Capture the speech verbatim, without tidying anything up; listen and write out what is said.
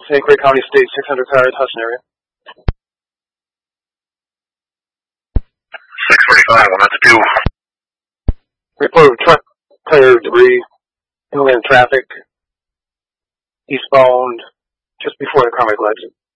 Saint Clair County State six hundred car, Hudson area. six forty-five, one that's two. Report of truck tire debris, inland traffic, eastbound, just before the Carmichael exit.